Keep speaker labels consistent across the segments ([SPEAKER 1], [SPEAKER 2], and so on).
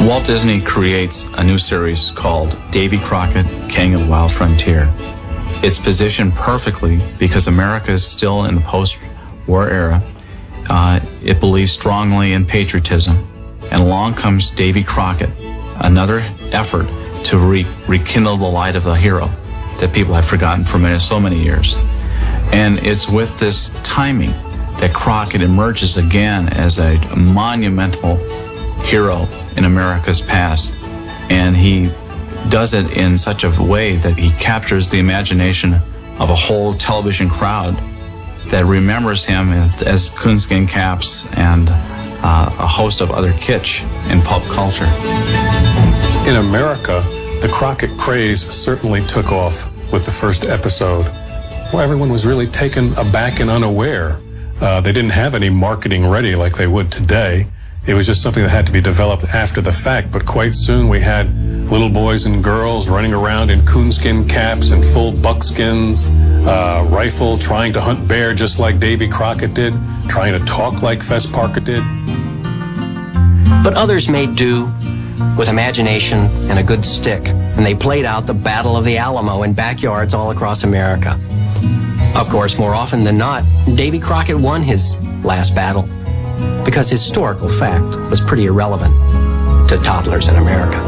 [SPEAKER 1] Walt Disney creates a new series called Davy Crockett, King of the Wild Frontier. It's positioned perfectly because America is still in the post-war era. It believes strongly in patriotism. And along comes Davy Crockett, another effort to rekindle the light of the hero that people have forgotten for so many years. And it's with this timing that Crockett emerges again as a monumental hero in America's past. And he does it in such a way that he captures the imagination of a whole television crowd that remembers him as coonskin caps and a host of other kitsch in pulp culture.
[SPEAKER 2] In America, the Crockett craze certainly took off with the first episode. Well, everyone was really taken aback and unaware. They didn't have any marketing ready like they would today. It was just something that had to be developed after the fact, but quite soon we had little boys and girls running around in coonskin caps and full buckskins, rifle, trying to hunt bear just like Davy Crockett did, trying to talk like Fess Parker did.
[SPEAKER 3] But others made do with imagination and a good stick, and they played out the Battle of the Alamo in backyards all across America. Of course, more often than not, Davy Crockett won his last battle because historical fact was pretty irrelevant to toddlers in America.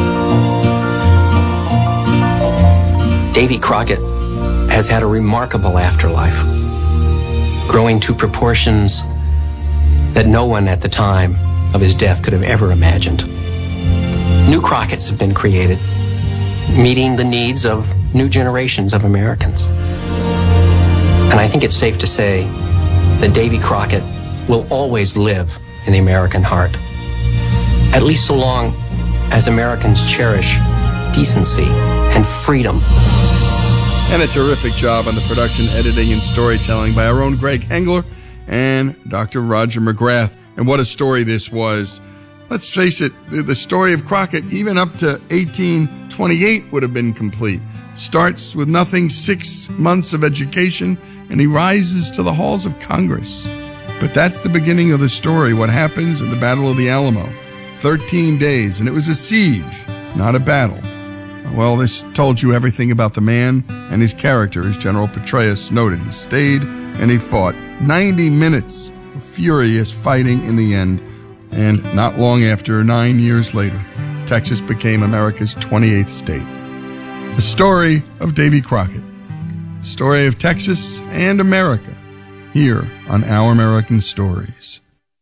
[SPEAKER 3] Davy Crockett has had a remarkable afterlife, growing to proportions that no one at the time of his death could have ever imagined. New Crocketts have been created, meeting the needs of new generations of Americans. And I think it's safe to say that Davy Crockett will always live in the American heart, at least so long as Americans cherish decency and freedom.
[SPEAKER 4] And a terrific job on the production, editing, and storytelling by our own Greg Hengler and Dr. Roger McGrath. And what a story this was. Let's face it, the story of Crockett, even up to 1828, would have been complete. Starts with nothing, 6 months of education, and he rises to the halls of Congress. But that's the beginning of the story, what happens at the Battle of the Alamo. 13 days, and it was a siege, not a battle. Well, this told you everything about the man and his character, as General Petraeus noted. He stayed and he fought 90 minutes of furious fighting in the end. And not long after, 9 years later, Texas became America's 28th state. The story of Davy Crockett. The story of Texas and America. Here on Our American Stories.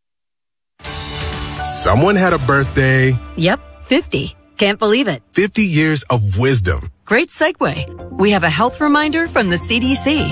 [SPEAKER 5] Someone had a birthday.
[SPEAKER 6] Yep, 50. Can't believe it.
[SPEAKER 5] 50 years of wisdom.
[SPEAKER 6] Great segue. We have a health reminder from the CDC.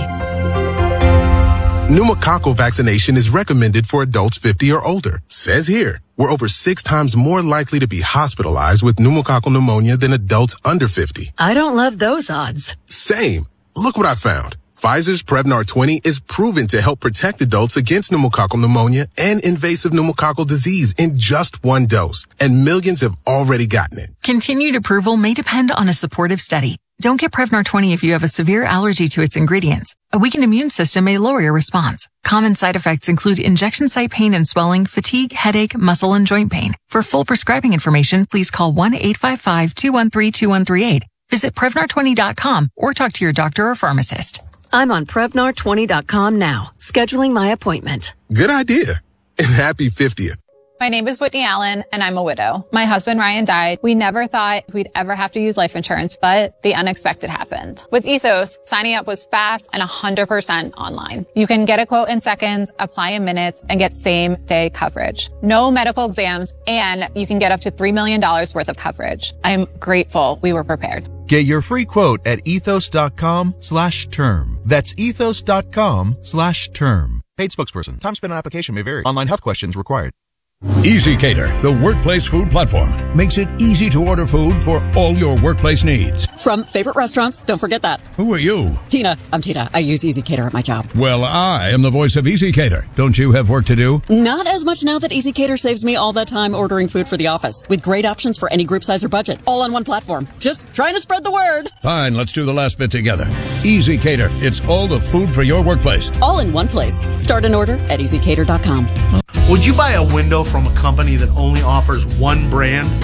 [SPEAKER 5] Pneumococcal vaccination is recommended for adults 50 or older. Says here, we're over 6 times more likely to be hospitalized with pneumococcal pneumonia than adults under 50.
[SPEAKER 6] I don't love those odds.
[SPEAKER 5] Same. Look what I found. Pfizer's Prevnar 20 is proven to help protect adults against pneumococcal pneumonia and invasive pneumococcal disease in just 1 dose, and millions have already gotten it.
[SPEAKER 7] Continued approval may depend on a supportive study. Don't get Prevnar 20 if you have a severe allergy to its ingredients. A weakened immune system may lower your response. Common side effects include injection site pain and swelling, fatigue, headache, muscle, and joint pain. For full prescribing information, please call 1-855-213-2138. Visit Prevnar20.com or talk to your doctor or pharmacist.
[SPEAKER 6] I'm on Prevnar20.com now, scheduling my appointment.
[SPEAKER 5] Good idea. And happy 50th.
[SPEAKER 8] My name is Whitney Allen, and I'm a widow. My husband, Ryan, died. We never thought we'd ever have to use life insurance, but the unexpected happened. With Ethos, signing up was fast and 100% online. You can get a quote in seconds, apply in minutes, and get same-day coverage. No medical exams, and you can get up to $3 million worth of coverage. I'm grateful we were prepared.
[SPEAKER 9] Get your free quote at ethos.com/term. That's ethos.com/term. Paid spokesperson. Time spent on application may vary. Online health questions required.
[SPEAKER 10] EasyCater, the workplace food platform, makes it easy to order food for all your workplace needs.
[SPEAKER 11] From favorite restaurants, don't forget that.
[SPEAKER 10] Who are you?
[SPEAKER 11] Tina. I'm Tina. I use EasyCater at my job.
[SPEAKER 10] Well, I am the voice of EasyCater. Don't you have work to do?
[SPEAKER 11] Not as much now that EasyCater saves me all that time ordering food for the office, with great options for any group size or budget, all on one platform. Just trying to spread the word.
[SPEAKER 10] Fine, let's do the last bit together. EasyCater, it's all the food for your workplace.
[SPEAKER 11] All in one place. Start an order at EasyCater.com.
[SPEAKER 12] Would you buy a window from a company that only offers one brand?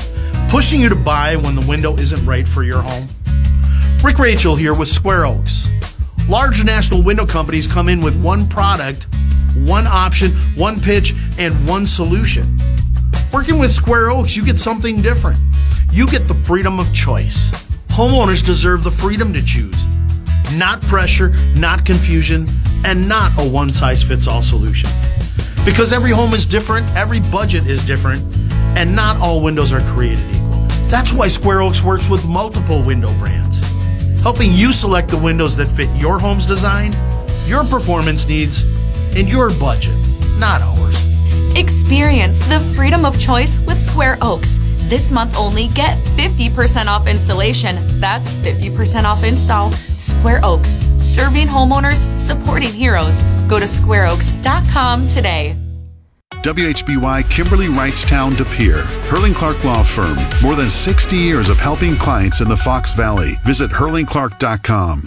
[SPEAKER 12] pushing you to buy when the window isn't right for your home? Rick Rachel here with Square Oaks. Large national window companies come in with one product, one option, one pitch, and one solution. Working with Square Oaks, you get something different. You get the freedom of choice. Homeowners deserve the freedom to choose. Not pressure, not confusion, and not a one-size-fits-all solution. Because every home is different, every budget is different, and not all windows are created equal. That's why Square Oaks works with multiple window brands, helping you select the windows that fit your home's design, your performance needs, and your budget, not ours.
[SPEAKER 13] Experience the freedom of choice with Square Oaks. This month only, get 50% off installation. That's 50% off install. Square Oaks, serving homeowners, supporting heroes. Go to squareoaks.com today.
[SPEAKER 14] WHBY Kimberly Wrightstown De Pere, Hurling Clark Law Firm. More than 60 years of helping clients in the Fox Valley. Visit hurlingclark.com.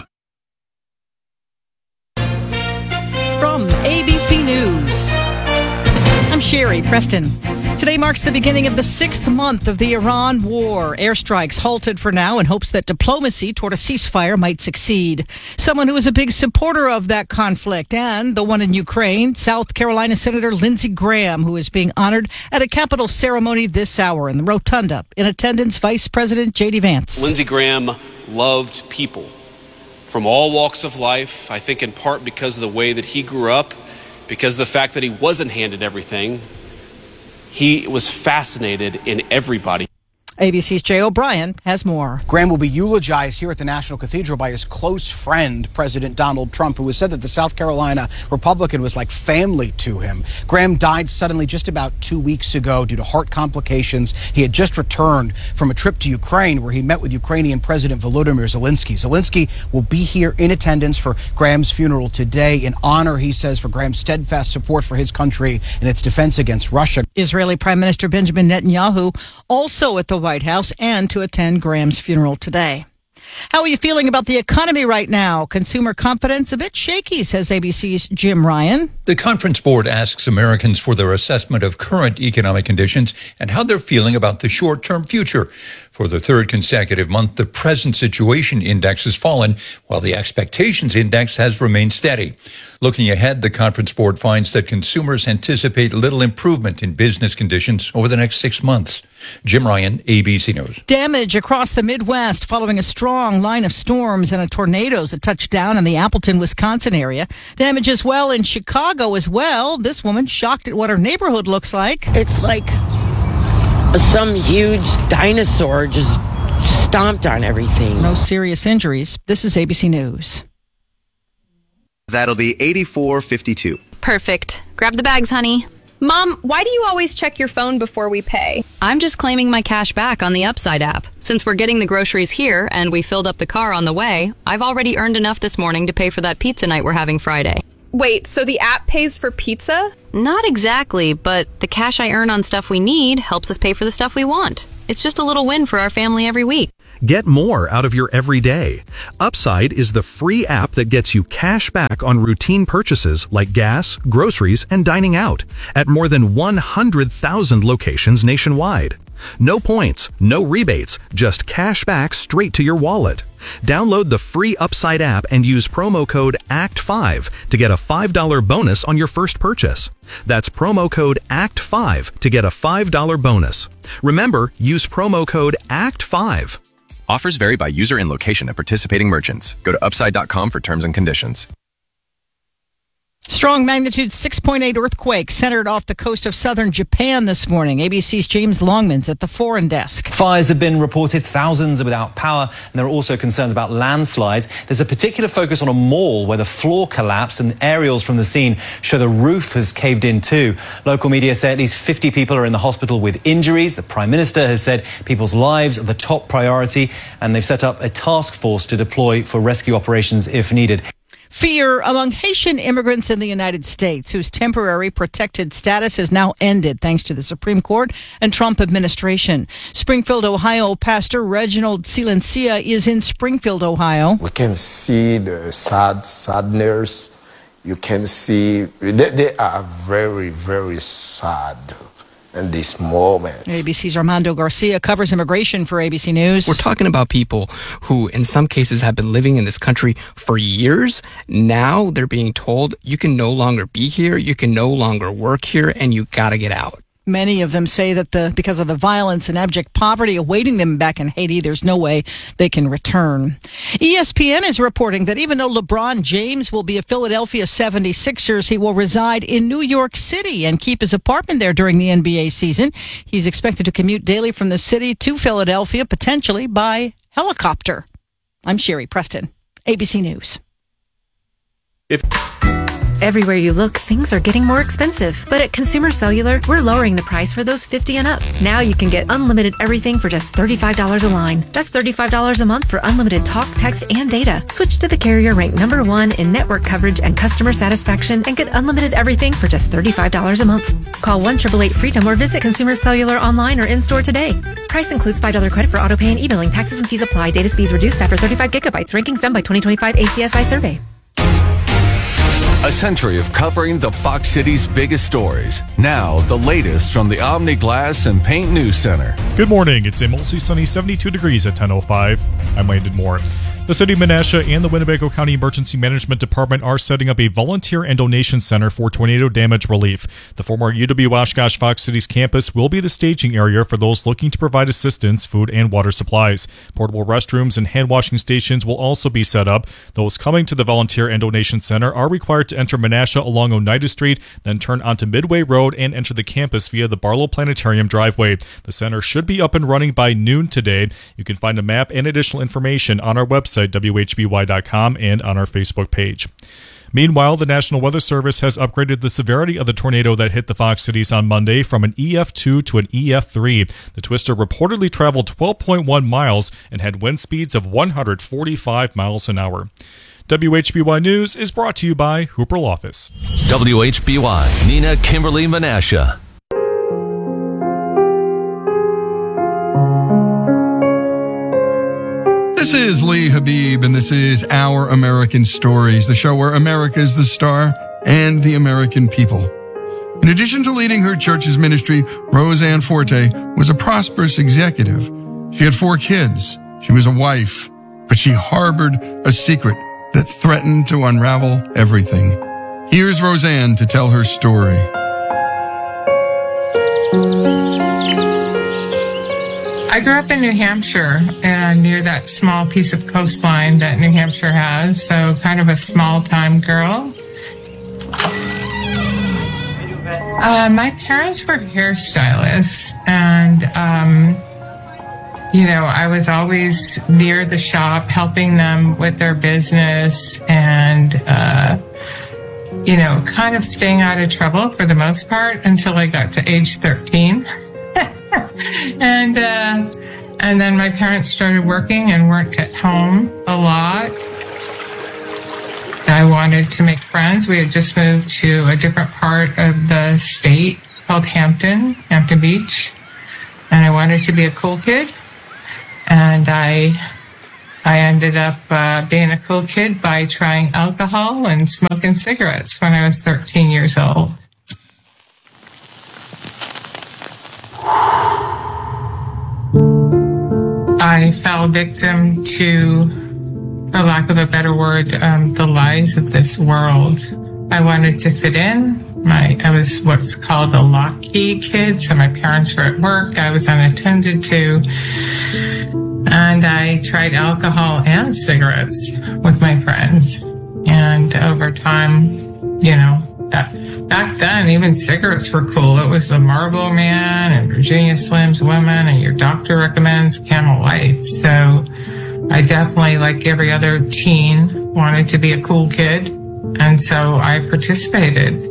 [SPEAKER 15] From ABC News, I'm Sherry Preston. Today marks the beginning of the 6th month of the Iran war. Airstrikes halted for now in hopes that diplomacy toward a ceasefire might succeed. Someone who is a big supporter of that conflict and the one in Ukraine, South Carolina Senator Lindsey Graham, who is being honored at a Capitol ceremony this hour in the Rotunda. In attendance, Vice President J.D. Vance.
[SPEAKER 16] Lindsey Graham loved people from all walks of life, I think in part because of the way that he grew up, because of the fact that he wasn't handed everything. He was fascinated in everybody.
[SPEAKER 15] ABC's Jay O'Brien has more.
[SPEAKER 17] Graham will be eulogized here at the National Cathedral by his close friend, President Donald Trump, who has said that the South Carolina Republican was like family to him. Graham died suddenly just about 2 weeks ago due to heart complications. He had just returned from a trip to Ukraine where he met with Ukrainian President Volodymyr Zelensky. Zelensky will be here in attendance for Graham's funeral today in honor, he says, for Graham's steadfast support for his country and its defense against Russia.
[SPEAKER 15] Israeli Prime Minister Benjamin Netanyahu also at the White House and to attend Graham's funeral today. How are you feeling about the economy right now? Consumer confidence a bit shaky, says ABC's Jim Ryan.
[SPEAKER 18] The Conference Board asks Americans for their assessment of current economic conditions and how they're feeling about the short-term future. For the third consecutive month, the present situation index has fallen, while the expectations index has remained steady. Looking ahead, the Conference Board finds that consumers anticipate little improvement in business conditions over the next 6 months. Jim Ryan, ABC News.
[SPEAKER 15] Damage across the Midwest following a strong line of storms and a tornadoes that touched down in the Appleton, Wisconsin area. Damage as well in Chicago as well. This woman shocked at what her neighborhood looks like.
[SPEAKER 19] It's like some huge dinosaur just stomped on everything.
[SPEAKER 15] No serious injuries. This is ABC News.
[SPEAKER 20] That'll be $84.52.
[SPEAKER 21] Perfect. Grab the bags, honey.
[SPEAKER 22] Mom, why do you always check your phone before we pay?
[SPEAKER 21] I'm just claiming my cash back on the Upside app. Since we're getting the groceries here and we filled up the car on the way, I've already earned enough this morning to pay for that pizza night we're having Friday.
[SPEAKER 22] Wait, so the app pays for pizza?
[SPEAKER 21] Not exactly, but the cash I earn on stuff we need helps us pay for the stuff we want. It's just a little win for our family every week.
[SPEAKER 23] Get more out of your everyday. Upside is the free app that gets you cash back on routine purchases like gas, groceries, and dining out at more than 100,000 locations nationwide. No points, no rebates, just cash back straight to your wallet. Download the free Upside app and use promo code ACT5 to get a $5 bonus on your first purchase. That's promo code ACT5 to get a $5 bonus. Remember, use promo code ACT5.
[SPEAKER 24] Offers vary by user and location at participating merchants. Go to upside.com for terms and conditions.
[SPEAKER 15] Strong magnitude 6.8 earthquake centered off the coast of southern Japan this morning. ABC's James Longman's at the foreign desk.
[SPEAKER 25] Fires have been reported, thousands are without power, and there are also concerns about landslides. There's a particular focus on a mall where the floor collapsed and aerials from the scene show the roof has caved in too. Local media say at least 50 people are in the hospital with injuries. The Prime Minister has said people's lives are the top priority, and they've set up a task force to deploy for rescue operations if needed.
[SPEAKER 15] Fear among Haitian immigrants in the United States whose temporary protected status is now ended thanks to the Supreme Court and Trump administration. Springfield, Ohio, Pastor Reginald Silencia is in Springfield, Ohio.
[SPEAKER 26] We can see the sadness. You can see they are very, very sad.
[SPEAKER 1] in this moment.
[SPEAKER 15] ABC's Armando Garcia covers immigration for ABC News.
[SPEAKER 2] We're talking about people who, in some cases, have been living in this country for years. Now they're being told you can no longer be here, you can no longer work here, and you got to get out.
[SPEAKER 15] Many of them say that because of the violence and abject poverty awaiting them back in Haiti, there's no way they can return. ESPN is reporting that even though LeBron James will be a Philadelphia 76ers, he will reside in New York City and keep his apartment there during the NBA season. He's expected to commute daily from the city to Philadelphia, potentially by helicopter. I'm Sherry Preston, ABC News.
[SPEAKER 3] Everywhere you look, things are getting more expensive. But at Consumer Cellular, we're lowering the price for those 50 and up. Now you can get unlimited everything for just $35 a line. That's $35 a month for unlimited talk, text, and data. Switch to the carrier ranked #1 in network coverage and customer satisfaction and get unlimited everything for just $35 a month. Call 1-888-FREEDOM or visit Consumer Cellular online or in-store today. Price includes $5 credit for auto pay and e-billing. Taxes and fees apply. Data speeds reduced after 35 gigabytes. Rankings done by 2025 ACSI survey.
[SPEAKER 4] A century of covering the Fox City's biggest stories. Now, the latest from the Omni Glass and Paint News Center.
[SPEAKER 7] Good morning. It's a mostly sunny 72 degrees at 10:05. I'm Landon Moore. The City of Menasha and the Winnebago County Emergency Management Department are setting up a volunteer and donation center for tornado damage relief. The former UW-Oshkosh Fox Cities campus will be the staging area for those looking to provide assistance, food, and water supplies. Portable restrooms and hand-washing stations will also be set up. Those coming to the volunteer and donation center are required to enter Menasha along Oneida Street, then turn onto Midway Road and enter the campus via the Barlow Planetarium driveway. The center should be up and running by noon today. You can find a map and additional information on our website, WHBY.com, and on our Facebook page. Meanwhile, the National Weather Service has upgraded the severity of the tornado that hit the Fox Cities on Monday from an EF2 to an EF3. The twister reportedly traveled 12.1 miles and had wind speeds of 145 miles an hour. WHBY News is brought to you by Hooper Office.
[SPEAKER 26] WHBY, Nina Kimberly Menasha.
[SPEAKER 27] This is Lee Habib, and this is Our American Stories, the show where America is the star and the American people. In addition to leading her church's ministry, Roseanne Forte was a prosperous executive. She had 4 kids. She was a wife, but she harbored a secret that threatened to unravel everything. Here's Roseanne to tell her story.
[SPEAKER 28] I grew up in New Hampshire and near that small piece of coastline that New Hampshire has, so kind of a small-time girl. My parents were hairstylists, and, I was always near the shop helping them with their business and, kind of staying out of trouble for the most part until I got to age 13. And then my parents started working and weren't at home a lot. I wanted to make friends. We had just moved to a different part of the state called Hampton Beach. And I wanted to be a cool kid. And I ended up being a cool kid by trying alcohol and smoking cigarettes when I was 13 years old. I fell victim to, for lack of a better word, the lies of this world. I wanted to fit in. I was what's called a lock-key kid, so my parents were at work. I was unattended to. And I tried alcohol and cigarettes with my friends. And over time, back then, even cigarettes were cool. It was the Marlboro Man and Virginia Slims Women, and your doctor recommends Camel Light. So I definitely, like every other teen, wanted to be a cool kid. And so I participated.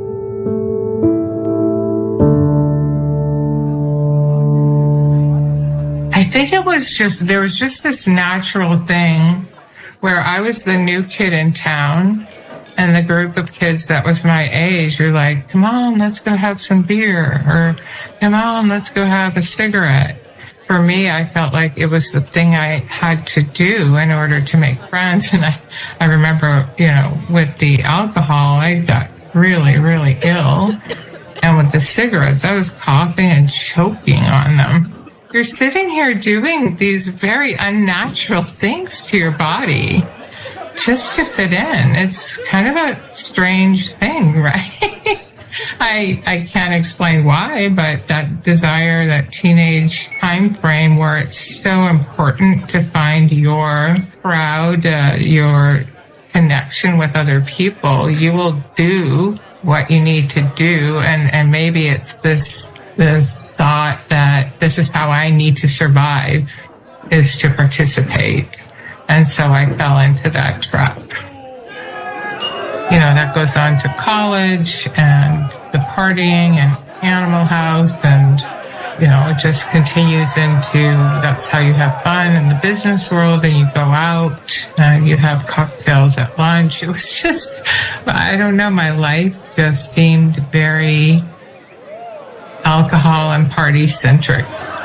[SPEAKER 28] I think it was there was just this natural thing where I was the new kid in town. And the group of kids that was my age were like, come on, let's go have some beer. Or come on, let's go have a cigarette. For me, I felt like it was the thing I had to do in order to make friends. And I remember, with the alcohol, I got really, really ill. And with the cigarettes, I was coughing and choking on them. You're sitting here doing these very unnatural things to your body just to fit in. It's kind of a strange thing, right? I can't explain why, but that desire, that teenage time frame where it's so important to find your crowd, your connection with other people, you will do what you need to do. And maybe it's this thought that this is how I need to survive, is to participate. And so I fell into that trap. You know, that goes on to college and the partying and Animal House, and, you know, it just continues into, that's how you have fun in the business world, and you go out and you have cocktails at lunch. It was just, I don't know, my life just seemed very alcohol and party centric.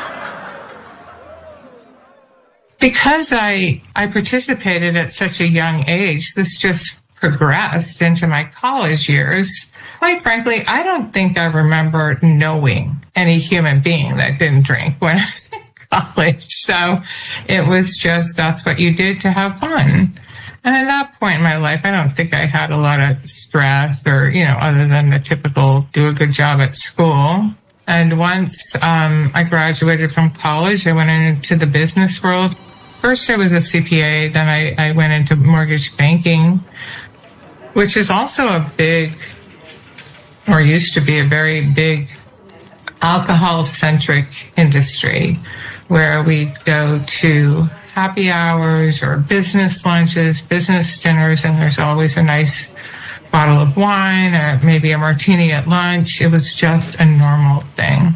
[SPEAKER 28] Because I participated at such a young age, this just progressed into my college years. Quite frankly, I don't think I remember knowing any human being that didn't drink when I was in college. So it was just, that's what you did to have fun. And at that point in my life, I don't think I had a lot of stress or, you know, other than the typical do a good job at school. And once I graduated from college, I went into the business world. First, I was a CPA. Then I went into mortgage banking, which is also a big, or used to be a very big, alcohol-centric industry, where we go to happy hours or business lunches, business dinners, and there's always a nice bottle of wine or maybe a martini at lunch. It was just a normal thing.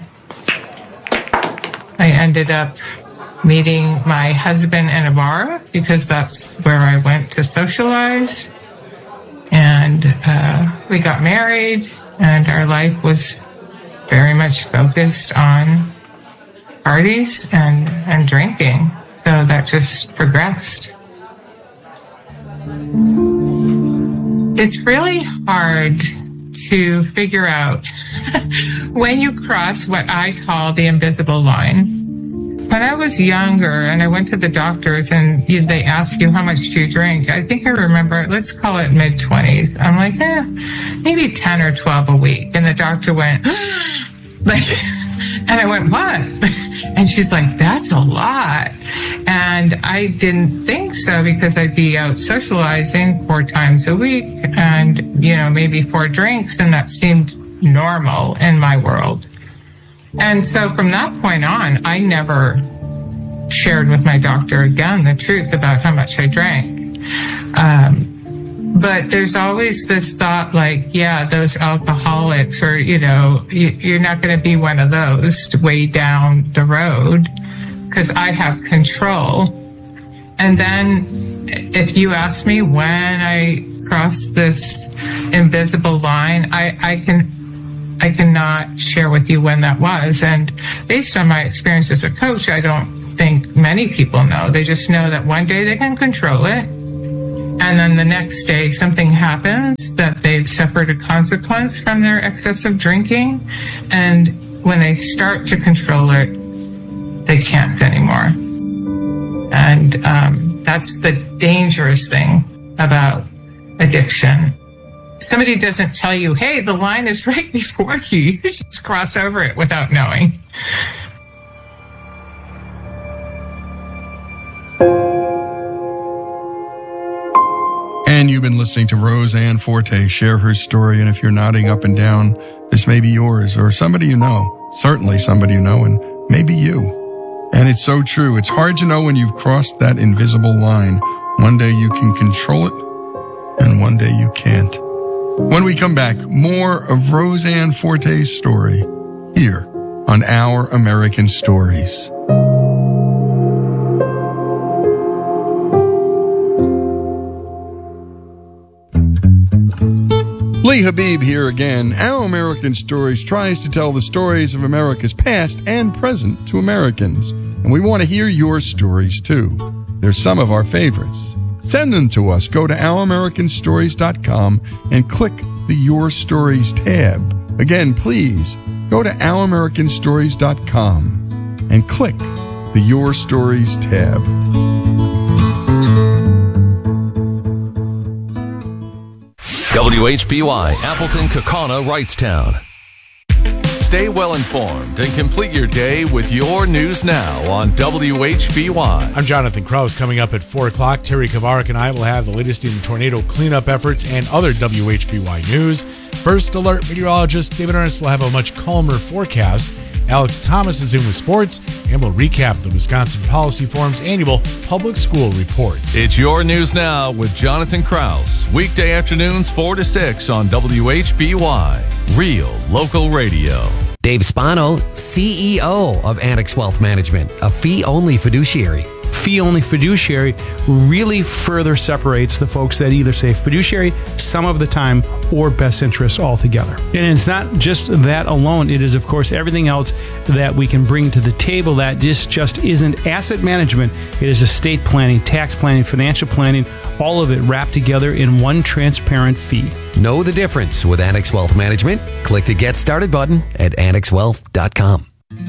[SPEAKER 28] I ended up meeting my husband in a bar because that's where I went to socialize. And we got married, and our life was very much focused on parties and drinking. So that just progressed. It's really hard to figure out when you cross what I call the invisible line. When I was younger and I went to the doctors and they ask you how much do you drink, I think I remember, let's call it mid-20s. I'm like, maybe 10 or 12 a week. And the doctor went, and I went, what? And she's like, that's a lot. And I didn't think so because I'd be out socializing 4 times a week and, you know, maybe 4 drinks. And that seemed normal in my world. And so from that point on, I never shared with my doctor again the truth about how much I drank. But there's always this thought like, yeah, those alcoholics, or, you know, you're not going to be one of those way down the road because I have control. And then if you ask me when I crossed this invisible line, I cannot share with you when that was. And based on my experience as a coach, I don't think many people know. They just know that one day they can control it. And then the next day something happens that they've suffered a consequence from their excessive drinking. And when they start to control it, they can't anymore. And that's the dangerous thing about addiction. Somebody doesn't tell you, hey, the line is right before you. You just cross over it without knowing.
[SPEAKER 27] And you've been listening to Roseanne Forte share her story. And if you're nodding up and down, this may be yours or somebody you know, certainly somebody you know, and maybe you. And it's so true. It's hard to know when you've crossed that invisible line. One day you can control it, and one day you can't. When we come back, more of Roseanne Forte's story here on Our American Stories. Lee Habib here again. Our American Stories tries to tell the stories of America's past and present to Americans. And we want to hear your stories too. They're some of our favorites. Send them to us. Go to ouramericanstories.com and click the Your Stories tab. Again, please go to ouramericanstories.com and click the Your Stories tab.
[SPEAKER 26] WHBY, Appleton, Kaukauna, Wrightstown.
[SPEAKER 4] Stay well informed and complete your day with your news now on WHBY.
[SPEAKER 1] I'm Jonathan Krause. Coming up at 4 o'clock, Terry Kavarik and I will have the latest in tornado cleanup efforts and other WHBY news. First Alert meteorologist David Ernst will have a much calmer forecast. Alex Thomas is in with sports, and we'll recap the Wisconsin Policy Forum's annual public school report.
[SPEAKER 4] It's your news now with Jonathan Krause. Weekday afternoons 4 to 6 on WHBY. Real local radio.
[SPEAKER 5] Dave Spano, CEO of Annex Wealth Management, a fee-only fiduciary.
[SPEAKER 6] Fee-only fiduciary really further separates the folks that either say fiduciary some of the time or best interests altogether. And it's not just that alone. It is, of course, everything else that we can bring to the table that just isn't asset management. It is estate planning, tax planning, financial planning, all of it wrapped together in one transparent fee.
[SPEAKER 5] Know the difference with Annex Wealth Management? Click the Get Started button at annexwealth.com.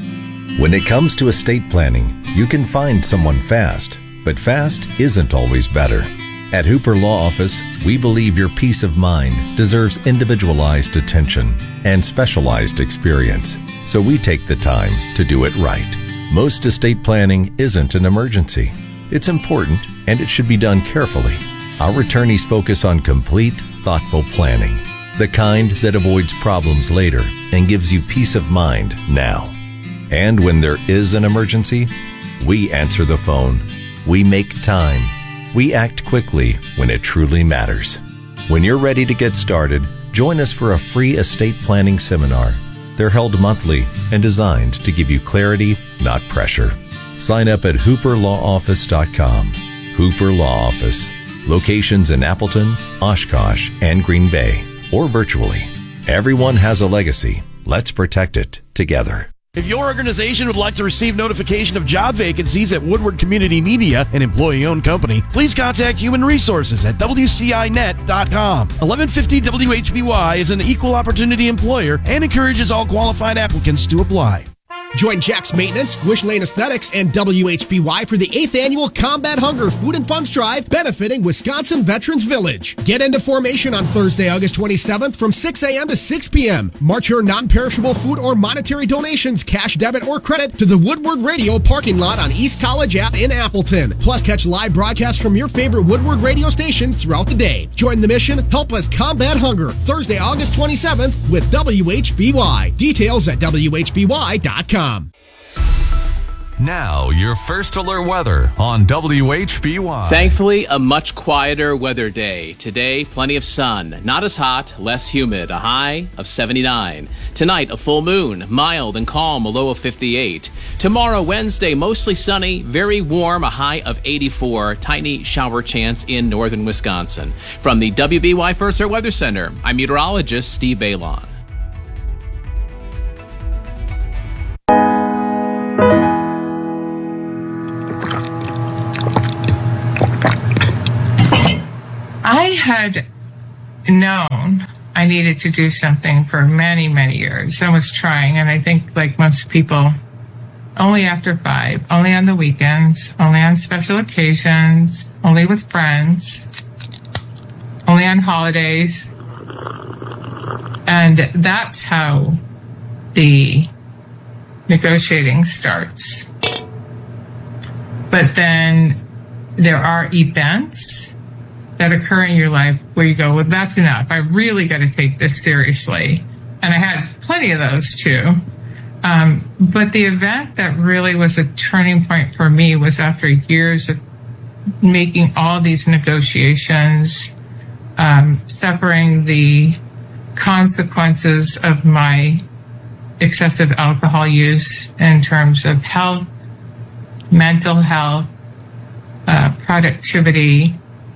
[SPEAKER 8] When it comes to estate planning, you can find someone fast, but fast isn't always better. At Hooper Law Office, we believe your peace of mind deserves individualized attention and specialized experience, so we take the time to do it right. Most estate planning isn't an emergency. It's important, and it should be done carefully. Our attorneys focus on complete, thoughtful planning, the kind that avoids problems later and gives you peace of mind now. And when there is an emergency, we answer the phone. We make time. We act quickly when it truly matters. When you're ready to get started, join us for a free estate planning seminar. They're held monthly and designed to give you clarity, not pressure. Sign up at hooperlawoffice.com. Hooper Law Office. Locations in Appleton, Oshkosh, and Green Bay, or virtually. Everyone has a legacy. Let's protect it together.
[SPEAKER 9] If your organization would like to receive notification of job vacancies at Woodward Community Media, an employee-owned company, please contact Human Resources at WCINet.com. 1150 WHBY is an equal opportunity employer and encourages all qualified applicants to apply.
[SPEAKER 10] Join Jack's Maintenance, Wish Lane Aesthetics, and WHBY for the 8th Annual Combat Hunger Food and Funds Drive benefiting Wisconsin Veterans Village. Get into formation on Thursday, August 27th from 6 a.m. to 6 p.m. March your non-perishable food or monetary donations, cash, debit, or credit to the Woodward Radio parking lot on East College Ave in Appleton. Plus, catch live broadcasts from your favorite Woodward radio station throughout the day. Join the mission. Help us combat hunger. Thursday, August 27th with WHBY. Details at WHBY.com.
[SPEAKER 4] Now, your First Alert weather on WHBY.
[SPEAKER 11] Thankfully, a much quieter weather day. Today, plenty of sun. Not as hot, less humid. A high of 79. Tonight, a full moon. Mild and calm, a low of 58. Tomorrow, Wednesday, mostly sunny, very warm, a high of 84. Tiny shower chance in northern Wisconsin. From the WBY First Alert Weather Center, I'm meteorologist Steve Balon.
[SPEAKER 28] I had known I needed to do something for many, many years. I was trying, and I think, like most people, only after 5, only on the weekends, only on special occasions, only with friends, only on holidays. And that's how the negotiating starts. But then there are events that occur in your life where you go, well, that's enough. I really got to take this seriously. And I had plenty of those too. But the event that really was a turning point for me was after years of making all these negotiations, suffering the consequences of my excessive alcohol use in terms of health, mental health, productivity.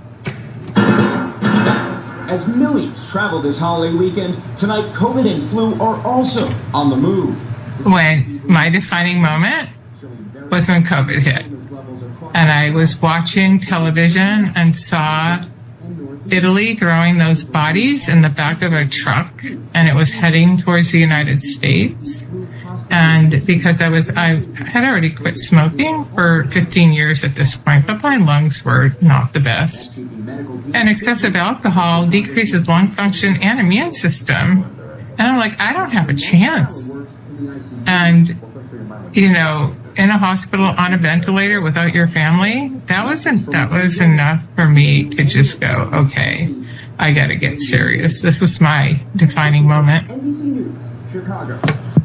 [SPEAKER 12] As millions travel this holiday weekend, tonight COVID and flu are also on the move.
[SPEAKER 28] When my defining moment was when COVID hit. And I was watching television and saw Italy throwing those bodies in the back of a truck, and it was heading towards the United States. And because I had already quit smoking for 15 years at this point, but my lungs were not the best. And excessive alcohol decreases lung function and immune system. And I'm like, I don't have a chance. And, you know, in a hospital on a ventilator without your family, that was enough for me to just go, okay, I got to get serious. This was my defining moment.
[SPEAKER 12] NBC News, Chicago.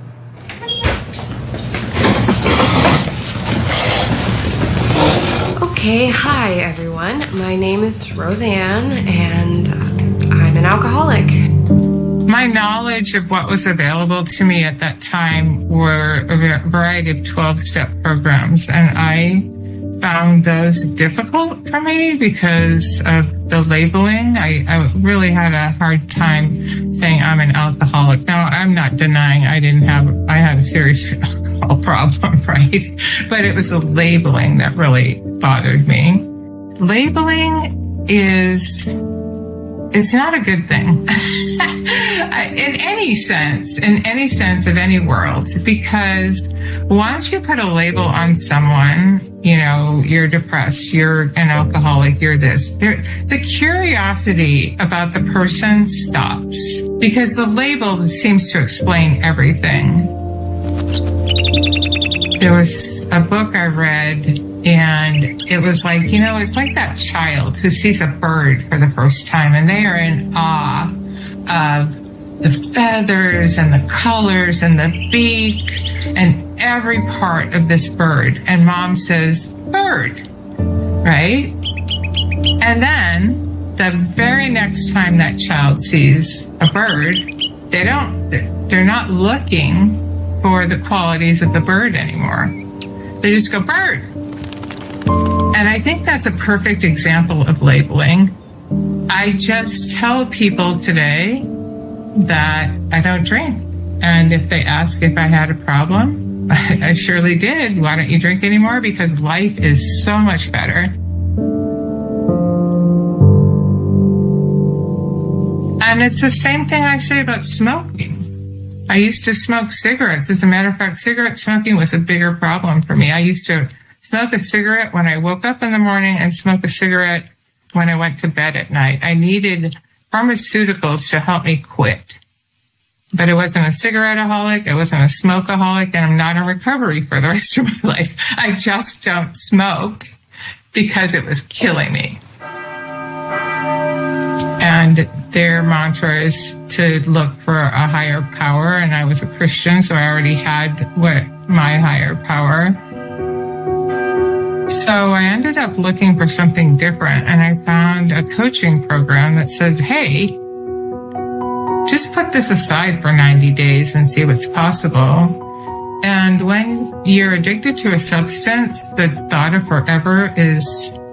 [SPEAKER 13] Okay, hi everyone. My name is Roseanne, and I'm an alcoholic.
[SPEAKER 28] My knowledge of what was available to me at that time were a variety of 12-step programs, and I found those difficult for me because of the labeling. I really had a hard time saying I'm an alcoholic. Now, I'm not denying I had a serious alcohol problem, right? But it was the labeling that really bothered me. Labeling is not a good thing in any sense of any world, because once you put a label on someone, you know, you're depressed, you're an alcoholic, you're this, the curiosity about the person stops because the label seems to explain everything. There was a book I read, and it was like, you know, it's like that child who sees a bird for the first time and they are in awe of the feathers and the colors and the beak and every part of this bird. And mom says, bird, right? And then the very next time that child sees a bird, they're not looking for the qualities of the bird anymore. They just go, bird. And I think that's a perfect example of labeling. I just tell people today that I don't drink. And if they ask if I had a problem, I surely did. Why don't you drink anymore? Because life is so much better. And it's the same thing I say about smoking. I used to smoke cigarettes. As a matter of fact, cigarette smoking was a bigger problem for me. I used to smoke a cigarette when I woke up in the morning and smoke a cigarette when I went to bed at night. I needed pharmaceuticals to help me quit. But it wasn't a cigarette-aholic, it wasn't a smoke-aholic, and I'm not in recovery for the rest of my life. I just don't smoke because it was killing me. And their mantra is to look for a higher power, and I was a Christian, so I already had my higher power. So I ended up looking for something different, and I found a coaching program that said, hey, just put this aside for 90 days and see what's possible. And when you're addicted to a substance, the thought of forever is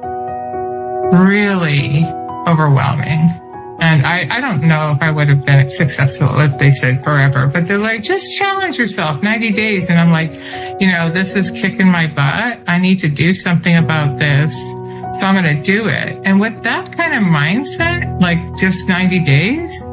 [SPEAKER 28] really overwhelming. And I don't know if I would have been successful if they said forever, but they're like, just challenge yourself, 90 days. And I'm like, you know, this is kicking my butt. I need to do something about this. So I'm going to do it. And with that kind of mindset, like just 90 days,